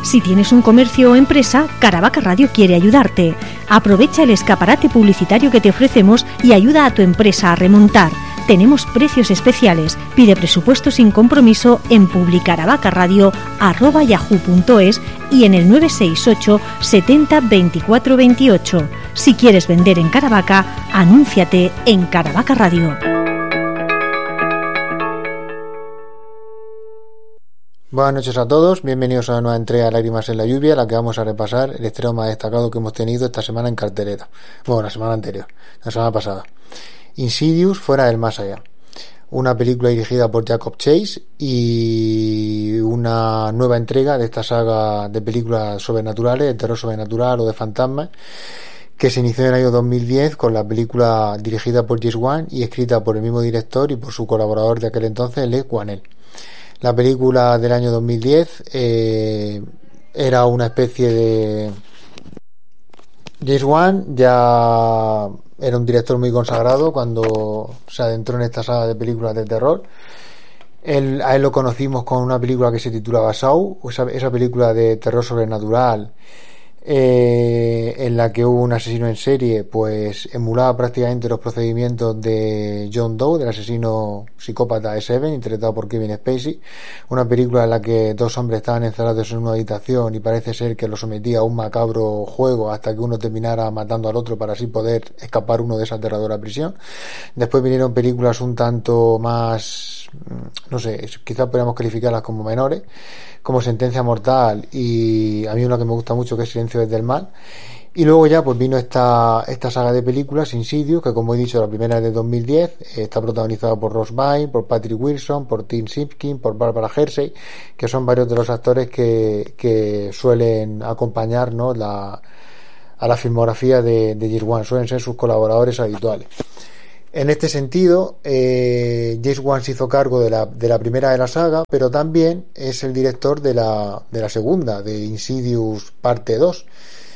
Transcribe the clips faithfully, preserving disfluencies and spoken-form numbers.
Si tienes un comercio o empresa, Caravaca Radio quiere ayudarte. Aprovecha el escaparate publicitario que te ofrecemos y ayuda a tu empresa a remontar. Tenemos precios especiales. Pide presupuesto sin compromiso en publicaravacaradio arroba yahoo punto es y en el nueve seis ocho setenta veinticuatro veintiocho. Si quieres vender en Caravaca, anúnciate en Caravaca Radio. Buenas noches a todos, bienvenidos a una nueva entrega de Lágrimas en la Lluvia, en la que vamos a repasar el estreno más destacado que hemos tenido esta semana en cartelera. Bueno, la semana anterior, la semana pasada. Insidious, Fuera del Más Allá. Una película dirigida por Jacob Chase y una nueva entrega de esta saga de películas sobrenaturales, de terror sobrenatural o de fantasmas, que se inició en el año dos mil diez con la película dirigida por James Wan y escrita por el mismo director y por su colaborador de aquel entonces, Lee Kwanel. La película del año dos mil diez eh, era una especie de... James Wan ya era un director muy consagrado cuando se adentró en esta saga de películas de terror. Él, a él lo conocimos con una película que se titulaba Saw, esa, esa película de terror sobrenatural eh, en la que hubo un asesino en serie, pues emulaba prácticamente los procedimientos de John Doe, del asesino psicópata E siete, interpretado por Kevin Spacey. Una película en la que dos hombres estaban encerrados en una habitación y parece ser que lo sometía a un macabro juego hasta que uno terminara matando al otro para así poder escapar uno de esa aterradora prisión. Después vinieron películas un tanto más, no sé, quizás podríamos calificarlas como menores, como Sentencia Mortal y a mí una que me gusta mucho que es Silencio desde el Mal. Y luego ya pues vino esta esta saga de películas, Insidious, que como he dicho la primera es de dos mil diez, eh, está protagonizada por Ross Byrne, por Patrick Wilson, por Tim Simpkin, por Barbara Hershey, que son varios de los actores que, que suelen acompañar, ¿no?, la, a la filmografía de, de James Wan, suelen ser sus colaboradores habituales. En este sentido, eh, James Wan se hizo cargo de la, de la primera de la saga, pero también es el director de la, de la segunda, de Insidious parte dos.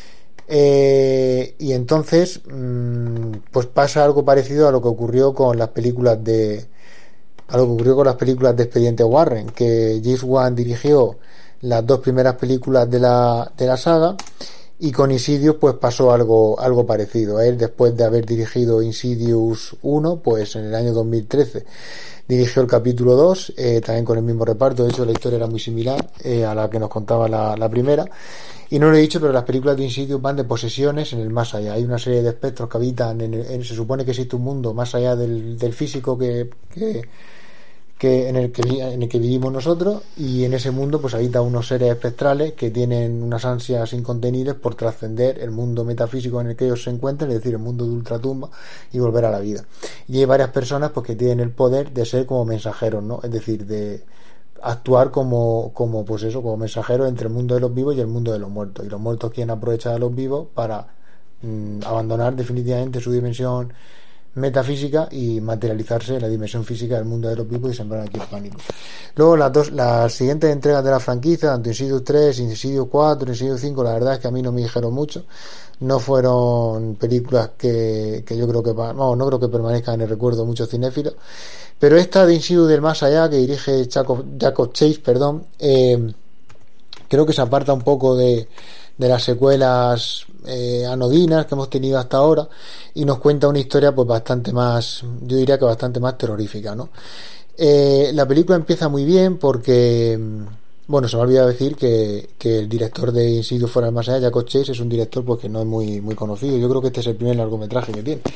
Eh, y entonces, mmm, pues pasa algo parecido a lo que ocurrió con las películas de, a lo que ocurrió con las películas de Expediente Warren, que James Wan dirigió las dos primeras películas de la, de la saga. Y con Insidious pues pasó algo algo parecido. Él, después de haber dirigido Insidious uno, pues en el año dos mil trece dirigió el capítulo dos, eh, también con el mismo reparto. De hecho la historia era muy similar eh, a la que nos contaba la, la primera. Y no lo he dicho, pero las películas de Insidious van de posesiones en el más allá. Hay una serie de espectros que habitan en, el, en se supone que existe un mundo más allá del, del físico que, que que en el que en el que vivimos nosotros, y en ese mundo pues habitan unos seres espectrales que tienen unas ansias incontenibles por trascender el mundo metafísico en el que ellos se encuentran, es decir, el mundo de ultratumba, y volver a la vida. Y hay varias personas pues que tienen el poder de ser como mensajeros, ¿no? Es decir, de actuar como como pues eso, como mensajeros entre el mundo de los vivos y el mundo de los muertos, y los muertos quieren aprovechar a los vivos para mmm, abandonar definitivamente su dimensión metafísica y materializarse en la dimensión física del mundo de los vivos y sembrar aquí el pánico. Luego las dos, las siguientes entregas de la franquicia, tanto Insidious tres, Insidious cuatro, Insidious cinco, la verdad es que a mí no me dijeron mucho, no fueron películas que, que yo creo que no, no creo que permanezcan en el recuerdo de muchos cinéfilos, pero esta de Insidious del Más Allá, que dirige Jacob, Jacob Chase, perdón, eh, creo que se aparta un poco de de las secuelas eh, anodinas que hemos tenido hasta ahora y nos cuenta una historia pues bastante más, yo diría que bastante más terrorífica, ¿no? Eh, la película empieza muy bien porque, bueno, se me ha olvidado decir que, que el director de Insidious Fuera del Más Allá, Jacob Chase, es un director pues que no es muy, muy conocido. Yo creo que este es el primer largometraje que tiene.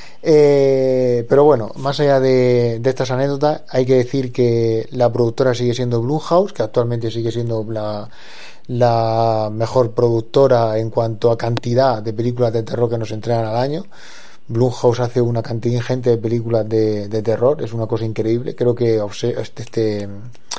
Eh, pero bueno, más allá de, de estas anécdotas, hay que decir que la productora sigue siendo Blumhouse, que actualmente sigue siendo la la mejor productora en cuanto a cantidad de películas de terror que nos entregan al año. Blumhouse hace una cantidad ingente de películas de, de terror, es una cosa increíble. Creo que este, este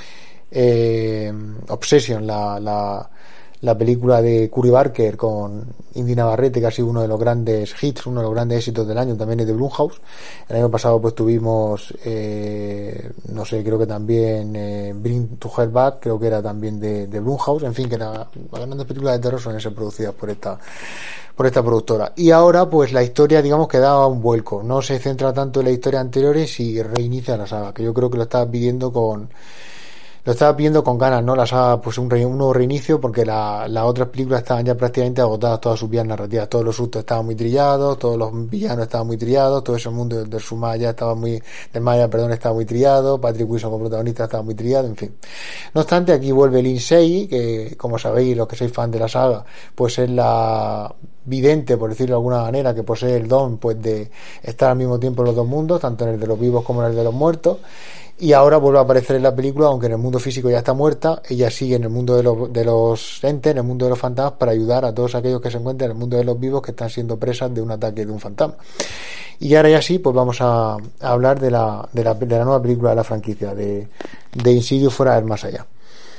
eh, Obsession, la, la, la película de Curry Barker con Indy Navarrete, que ha sido uno de los grandes hits, uno de los grandes éxitos del año, también es de Blumhouse. El año pasado pues tuvimos eh, no sé, creo que también eh, Bring to Hell Back, creo que era también de, de Blumhouse. En fin, que la, las grandes películas de terror suelen ser producidas por esta por esta productora. Y ahora pues la historia, digamos, que da un vuelco, no se centra tanto en la historia anteriores y reinicia la saga, que yo creo que lo estaba pidiendo con lo estaba pidiendo con ganas, ¿no? La saga, pues un, re, un nuevo reinicio, porque las la otras películas estaban ya prácticamente agotadas todas sus vías narrativas, todos los sustos estaban muy trillados, todos los villanos estaban muy trillados, todo ese mundo del Sumaya estaba muy, del Maya, perdón, estaba muy trillado, Patrick Wilson como protagonista estaba muy trillado, en fin. No obstante, aquí vuelve Lin Sey, que como sabéis, los que sois fan de la saga, pues es la vidente, por decirlo de alguna manera, que posee el don, pues, de estar al mismo tiempo en los dos mundos, tanto en el de los vivos como en el de los muertos. Y ahora vuelve a aparecer en la película, aunque en el mundo físico ya está muerta, ella sigue en el mundo de los, de los entes, en el mundo de los fantasmas, para ayudar a todos aquellos que se encuentran en el mundo de los vivos que están siendo presas de un ataque de un fantasma. Y ahora ya sí, pues vamos a, a hablar de la, de la, de la nueva película de la franquicia, de, de Insidious fuera del más allá.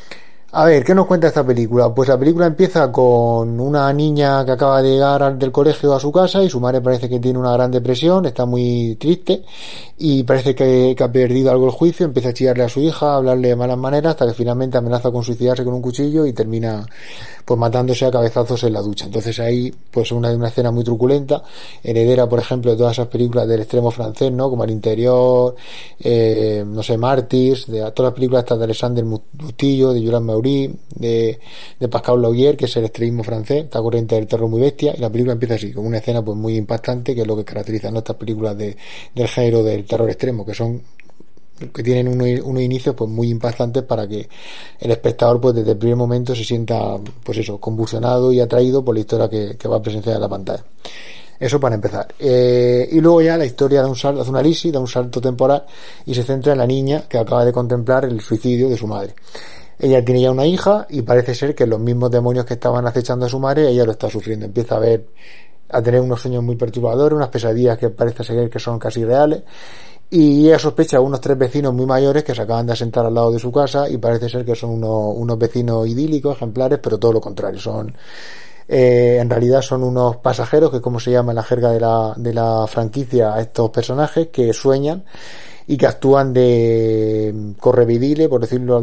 A ver, ¿qué nos cuenta esta película? Pues la película empieza con una niña que acaba de llegar del colegio a su casa y su madre parece que tiene una gran depresión, está muy triste y parece que, que ha perdido algo el juicio, empieza a chillarle a su hija, a hablarle de malas maneras, hasta que finalmente amenaza con suicidarse con un cuchillo y termina pues matándose a cabezazos en la ducha. Entonces ahí pues una, una escena muy truculenta, heredera por ejemplo de todas esas películas del extremo francés, ¿no? Como El Interior, eh, no sé, Mártires, de todas las películas estas de Alexandre Bustillo, de Julian Maury, de, de Pascal Laugier, que es el extremismo francés, esta corriente del terror muy bestia, y la película empieza así, con una escena pues muy impactante, que es lo que caracteriza, ¿no?, estas películas de, del género del terror extremo, que son que tienen unos, unos inicios pues muy impactantes para que el espectador pues desde el primer momento se sienta pues eso, convulsionado y atraído por la historia que, que va a presenciar en la pantalla. Eso para empezar. Eh, y luego ya la historia da un salto, hace una elipsis, da un salto temporal y se centra en la niña que acaba de contemplar el suicidio de su madre. Ella tiene ya una hija y parece ser que los mismos demonios que estaban acechando a su madre, ella lo está sufriendo. Empieza a ver, a tener unos sueños muy perturbadores, unas pesadillas que parece ser que son casi reales. Y ella sospecha a unos tres vecinos muy mayores que se acaban de asentar al lado de su casa y parece ser que son unos, unos vecinos idílicos, ejemplares, pero todo lo contrario. Son, eh, en realidad son unos pasajeros, que es como se llama en la jerga de la, de la franquicia a estos personajes, que sueñan y que actúan de correveidile, por decirlo